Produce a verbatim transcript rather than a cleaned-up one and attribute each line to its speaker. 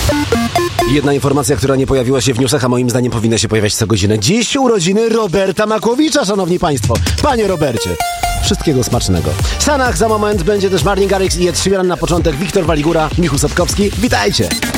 Speaker 1: Jedna informacja, która nie pojawiła się w newsach, a moim zdaniem powinna się pojawiać co godzinę. Dziś urodziny Roberta Makłowicza, szanowni państwo. Panie Robercie, wszystkiego smacznego. W Stanach za moment będzie też Martin Garrix i Ed Sheeran, na początek Wiktor Waligura, Michał Sapkowski. Witajcie!